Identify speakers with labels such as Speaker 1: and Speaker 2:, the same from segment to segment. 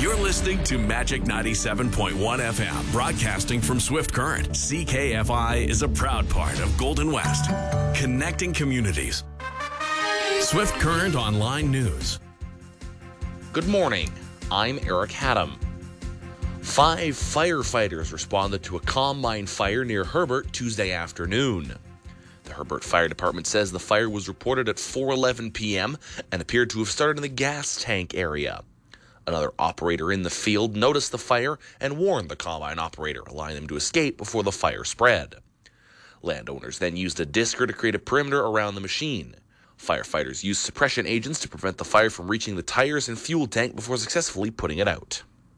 Speaker 1: You're listening to Magic 97.1 FM, broadcasting from Swift Current. CKFI is a proud part of Golden West, connecting communities. Swift Current Online News.
Speaker 2: Good morning. I'm Eric Haddam. 5 firefighters responded to a combine fire near Herbert Tuesday afternoon. The Herbert Fire Department says the fire was reported at 4:11 p.m. and appeared to have started in the gas tank area. Another operator in the field noticed the fire and warned the combine operator, allowing them to escape before the fire spread. Landowners then used a disker to create a perimeter around the machine. Firefighters used suppression agents to prevent the fire from reaching the tires and fuel tank before successfully putting it out.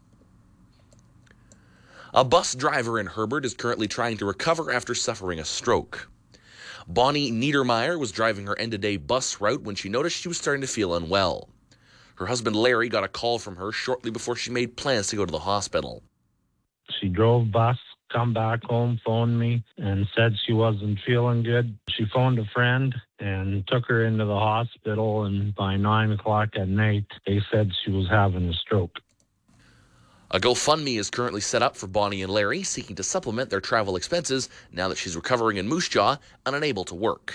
Speaker 2: A bus driver in Herbert is currently trying to recover after suffering a stroke. Bonnie Niedermeyer was driving her end-of-day bus route when she noticed she was starting to feel unwell. Her husband Larry got a call from her shortly before she made plans to go to the hospital.
Speaker 3: She drove bus, come back home, phoned me, and said she wasn't feeling good. She phoned a friend and took her into the hospital, and by 9 o'clock at night, they said she was having a stroke.
Speaker 2: A GoFundMe is currently set up for Bonnie and Larry, seeking to supplement their travel expenses now that she's recovering in Moose Jaw and unable to work.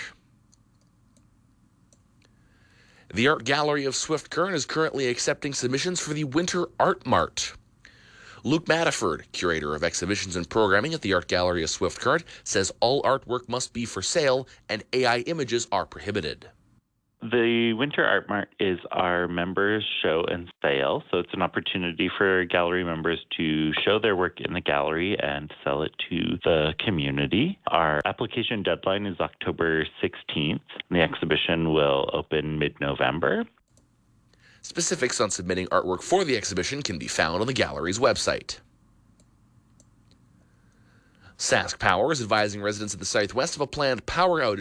Speaker 2: The Art Gallery of Swift Current is currently accepting submissions for the Winter Art Mart. Luke Maddiford, curator of exhibitions and programming at the Art Gallery of Swift Current, says all artwork must be for sale and AI images are prohibited.
Speaker 4: The Winter Art Mart is our members' show and sale, so it's an opportunity for gallery members to show their work in the gallery and sell it to the community. Our application deadline is October 16th, and the exhibition will open mid-November.
Speaker 2: Specifics on submitting artwork for the exhibition can be found on the gallery's website. Sask Power is advising residents of the Southwest of a planned power outage